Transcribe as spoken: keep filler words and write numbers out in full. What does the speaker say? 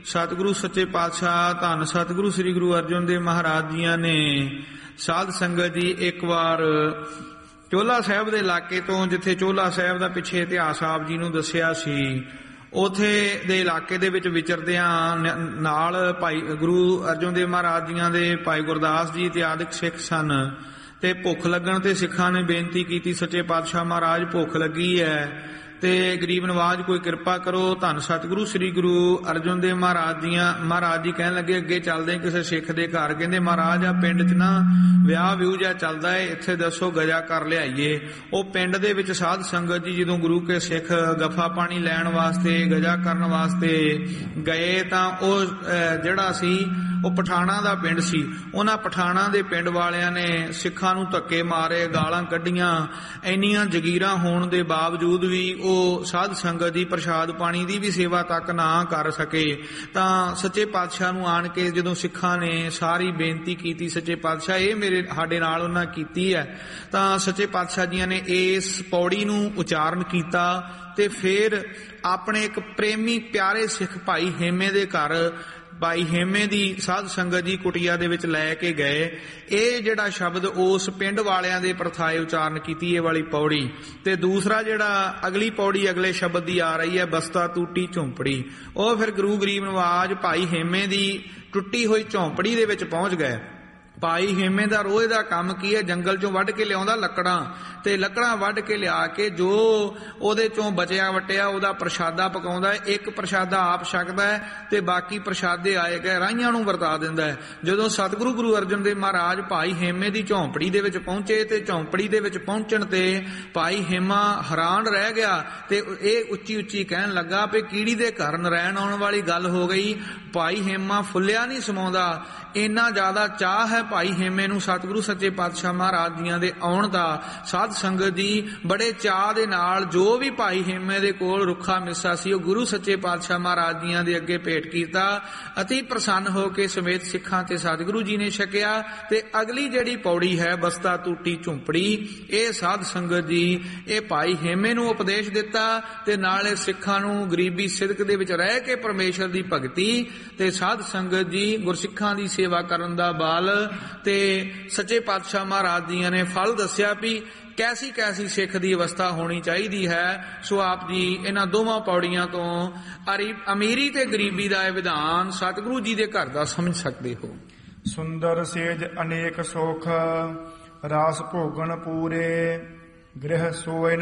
ਸਤਿਗੁਰੂ ਸੱਚੇ ਪਾਤਸ਼ਾਹ ਧੰਨ ਸਤਿਗੁਰੂ ਸ੍ਰੀ ਗੁਰੂ ਅਰਜਨ ਦੇਵ ਮਹਾਰਾਜ ਜੀਆਂ ਨੇ ਸਾਧ ਸੰਗਤ ਜੀ ਇੱਕ ਵਾਰ ਚੋਹਲਾ ਸਾਹਿਬ ਦੇ ਇਲਾਕੇ ਤੋਂ, ਜਿੱਥੇ ਚੋਹਲਾ ਸਾਹਿਬ ਦਾ ਪਿੱਛੇ ਇਤਿਹਾਸ ਆਪ ਜੀ ਨੂੰ ਦੱਸਿਆ ਸੀ, ਉਥੇ ਦੇ ਇਲਾਕੇ ਦੇ ਵਿੱਚ ਵਿਚਰਦਿਆਂ ਨਾਲ ਭਾਈ ਗੁਰੂ ਅਰਜਨ ਦੇਵ ਮਹਾਰਾਜ ਜੀਆਂ ਦੇ ਭਾਈ ਗੁਰਦਾਸ ਜੀ ਤੇ ਆਦਿਕ ਸਿੱਖ ਸਨ। ਤੇ ਭੁੱਖ ਲੱਗਣ ਤੇ ਸਿੱਖਾਂ ਨੇ ਬੇਨਤੀ ਕੀਤੀ, ਸੱਚੇ ਪਾਤਸ਼ਾਹ ਮਹਾਰਾਜ ਭੁੱਖ ਲੱਗੀ ਹੈ ਤੇ ਗਰੀਬ ਨਵਾਜ ਕੋਈ ਕਿਰਪਾ ਕਰੋ। ਧੰਨ ਸਤਿਗੁਰੂ ਸ੍ਰੀ ਗੁਰੂ ਅਰਜਨ ਦੇਵ ਮਹਾਰਾਜ ਜੀਆਂ ਮਹਾਰਾਜ ਜੀ ਕਹਿਣ ਲੱਗੇ ਅੱਗੇ ਚੱਲਦੇ ਕਿਸੇ ਸਿੱਖ ਦੇ ਘਰ। ਕਹਿੰਦੇ ਮਹਾਰਾਜ ਆ ਪਿੰਡ 'ਚ ਨਾ ਵਿਆਹ ਵਿਊ ਜਿਹਾ ਚੱਲਦਾ ਹੈ, ਇੱਥੇ ਦੱਸੋ ਗਜਾ ਕਰ ਲਿਆਈਏ। ਉਹ ਪਿੰਡ ਦੇ ਵਿੱਚ ਸਾਧ ਸੰਗਤ ਜੀ ਜਦੋਂ ਗੁਰੂ ਕੇ ਸਿੱਖ ਗਫਾ ਪਾਣੀ ਲੈਣ ਵਾਸਤੇ ਗਜਾ ਕਰਨ ਵਾਸਤੇ ਗਏ ਤਾਂ ਉਹ ਜਿਹੜਾ ਸੀ ਉਹ ਪਠਾਣਾ ਦਾ ਪਿੰਡ ਸੀ। ਉਹਨਾਂ ਪਠਾਣਾ ਦੇ ਪਿੰਡ ਵਾਲਿਆਂ ਨੇ ਸਿੱਖਾਂ ਨੂੰ ਧੱਕੇ ਮਾਰੇ, ਗਾਲਾਂ ਕੱਢੀਆਂ। ਇੰਨੀਆਂ ਜਗੀਰਾਂ ਹੋਣ ਦੇ ਬਾਵਜੂਦ ਵੀ ਉਹ ਸਾਧ ਸੰਗਤ ਦੀ ਪ੍ਰਸ਼ਾਦ ਪਾਣੀ ਦੀ ਵੀ ਸੇਵਾ ਤੱਕ ਨਾ ਕਰ ਸਕੇ। ਤਾਂ ਸੱਚੇ ਪਾਤਸ਼ਾਹ ਨੂੰ ਆਣ ਕੇ ਜਦੋਂ ਸਿੱਖਾਂ ਨੇ ਸਾਰੀ ਬੇਨਤੀ ਕੀਤੀ, ਸੱਚੇ ਪਾਤਸ਼ਾਹ ਇਹ ਮੇਰੇ ਸਾਡੇ ਨਾਲ ਉਹਨਾਂ ਕੀਤੀ ਹੈ, ਤਾਂ ਸੱਚੇ ਪਾਤਸ਼ਾਹ ਜੀਆਂ ਨੇ ਇਸ ਪੌੜੀ ਨੂੰ ਉਚਾਰਨ ਕੀਤਾ ਤੇ ਫਿਰ ਆਪਣੇ ਇੱਕ ਪ੍ਰੇਮੀ ਪਿਆਰੇ ਸਿੱਖ ਭਾਈ ਹੇਮੇ ਦੇ ਘਰ ਭਾਈ ਹੇਮੇ ਦੀ ਸਾਧ ਸੰਗਤ ਜੀ ਕੁਟੀਆ ਦੇ ਵਿੱਚ ਲੈ ਕੇ ਗਏ। ਇਹ ਜਿਹੜਾ ਸ਼ਬਦ ਉਸ ਪਿੰਡ ਵਾਲਿਆਂ ਦੇ ਪ੍ਰਥਾਏ ਉਚਾਰਨ ਕੀਤੀ ਇਹ ਵਾਲੀ ਪੌੜੀ। ਤੇ ਦੂਸਰਾ ਜਿਹੜਾ ਅਗਲੀ ਪੌੜੀ ਅਗਲੇ ਸ਼ਬਦ ਦੀ ਆ ਰਹੀ ਹੈ, ਬਸਤਾ ਟੂਟੀ ਝੌਂਪੜੀ। ਉਹ ਫਿਰ ਗੁਰੂ ਗਰੀਬ ਨਵਾਜ ਭਾਈ ਹੇਮੇ ਦੀ ਟੁੱਟੀ ਹੋਈ ਝੌਂਪੜੀ ਦੇ ਵਿੱਚ ਪਹੁੰਚ ਗਏ। ਭਾਈ ਹੇਮੇ ਦਾ ਰੋਜ਼ ਦਾ ਕੰਮ ਕੀ ਹੈ, ਜੰਗਲ ਚੋਂ ਵੱਢ ਕੇ ਲਿਆਉਂਦਾ ਲੱਕੜਾਂ, ਤੇ ਲੱਕੜਾਂ ਵੱਢ ਕੇ ਲਿਆ ਕੇ ਜੋ ਉਹਦੇ ਚੋਂ ਬਚਿਆ ਵਟਿਆ ਉਹਦਾ ਪ੍ਰਸ਼ਾਦਾ ਪਕਾਉਂਦਾ ਹੈ। ਇੱਕ ਪ੍ਰਸ਼ਾਦਾ ਆਪ ਛਕਦਾ ਹੈ ਤੇ ਬਾਕੀ ਪ੍ਰਸ਼ਾਦੇ ਆਏ ਗਏ ਰਾਹੀਆਂ ਨੂੰ ਵਰਤਾ ਦਿੰਦਾ ਹੈ। ਜਦੋਂ ਸਤਿਗੁਰੂ ਗੁਰੂ ਅਰਜਨ ਦੇਵ ਮਹਾਰਾਜ ਭਾਈ ਹੇਮੇ ਦੀ ਝੌਂਪੜੀ ਦੇ ਵਿੱਚ ਪਹੁੰਚੇ ਤੇ ਝੌਂਪੜੀ ਦੇ ਵਿੱਚ ਪਹੁੰਚਣ ਤੇ ਭਾਈ ਹੇਮਾ ਹੈਰਾਨ ਰਹਿ ਗਿਆ ਤੇ ਇਹ ਉੱਚੀ ਉੱਚੀ ਕਹਿਣ ਲੱਗਾ ਵੀ ਕੀੜੀ ਦੇ ਘਰ ਨਰੈਣ ਆਉਣ ਵਾਲੀ ਗੱਲ ਹੋ ਗਈ। ਭਾਈ ਹੇਮਾ ਫੁੱਲਿਆ ਨਹੀਂ ਸਮਾਉਂਦਾ, ਇੰਨਾ ਜ਼ਿਆਦਾ ਚਾਹ ਹੈ ਭਾਈ ਹੇਮੇ ਨੂੰ ਸਤਿਗੁਰੂ ਸੱਚੇ ਪਾਤਸ਼ਾਹ ਮਹਾਰਾਜ ਜੀਆਂ ਦੇ ਆਉਣ ਦਾ। ਸਾਧ ਸੰਗਤ ਜੀ ਬੜੇ ਚਾਅ ਦੇ ਨਾਲ ਜੋ ਵੀ ਭਾਈ ਹੇਮੇ ਦੇ ਕੋਲ ਰੁੱਖਾ ਮਿੱਸਾ ਸੀ ਉਹ ਗੁਰੂ ਸੱਚੇ ਪਾਤਸ਼ਾਹ ਮਹਾਰਾਜ ਜੀਆਂ ਦੇ ਅੱਗੇ ਭੇਟ ਕੀਤਾ। ਅਤੀ ਪ੍ਰਸੰਨ ਹੋ ਕੇ ਸਮੇਤ ਸਿੱਖਾਂ ਤੇ ਸਤਿਗੁਰੂ ਜੀ ਨੇ ਛਕਿਆ। ਤੇ ਅਗਲੀ ਜਿਹੜੀ ਪੌੜੀ ਹੈ ਬਸਤਾ ਟੂਟੀ ਝੁੰਪੜੀ, ਇਹ ਸਾਧ ਸੰਗਤ ਜੀ ਇਹ ਭਾਈ ਹੇਮੇ ਨੂੰ ਉਪਦੇਸ਼ ਦਿੱਤਾ ਤੇ ਨਾਲੇ ਸਿੱਖਾਂ ਨੂੰ ਗਰੀਬੀ ਸਿਦਕ ਦੇ ਵਿੱਚ ਰਹਿ ਕੇ ਪਰਮੇਸ਼ਰ ਦੀ ਭਗਤੀ ਤੇ ਸਾਧ ਸੰਗਤ ਜੀ ਗੁਰਸਿੱਖਾਂ ਦੀ ਸੇਵਾ ਕਰਨ ਦਾ ਬਲ ਤੇ ਸੱਚੇ ਪਾਤਸ਼ਾਹ ਮਹਾਰਾਜ ਜੀਆਂ ਨੇ ਫਲ ਦੱਸਿਆ ਵੀ ਕੈਸੀ ਕੈਸੀ ਸਿੱਖ ਦੀ ਅਵਸਥਾ ਹੋਣੀ ਚਾਹੀਦੀ ਹੈ। ਸੋ ਆਪ ਜੀ ਇਹਨਾਂ ਦੋਵਾਂ ਪੌੜੀਆਂ ਤੋਂ ਅਮੀਰੀ ਤੇ ਗਰੀਬੀ ਦਾ ਇਹ ਵਿਧਾਨ ਸਤਿਗੁਰੂ ਜੀ ਦੇ ਘਰ ਦਾ ਸਮਝ ਸਕਦੇ ਹੋ। ਸੁੰਦਰ ਸੇਜ ਅਨੇਕ ਸੁਖ ਰਾਸ ਭੋਗਣ ਪੂਰੇ ਗ੍ਰਹਿ ਸੋਏ